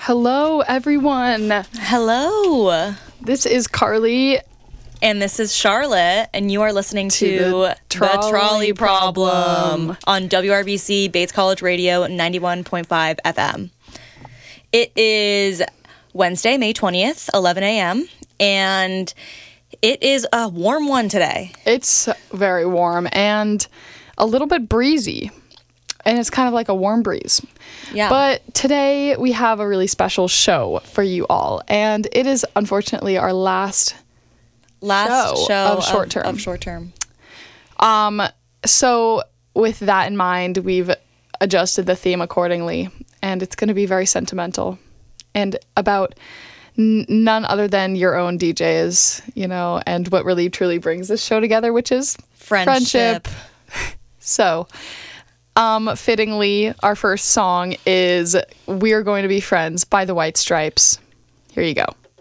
Hello, everyone. Hello. This is Carly. And this is Charlotte, and you are listening to The Trolley Problem on WRBC Bates College Radio 91.5 FM. It is Wednesday, May 20th, 11 a.m., and it is a warm one today. It's very warm and a little bit breezy, and it's kind of like a warm breeze. Yeah. But today we have a really special show for you all, and it is unfortunately our last show of short term. So with that in mind, we've adjusted the theme accordingly, and it's going to be very sentimental and about none other than your own DJs, and what really truly brings this show together, which is friendship. So, fittingly, our first song is "We're Going to Be Friends" by the White Stripes. Here you go.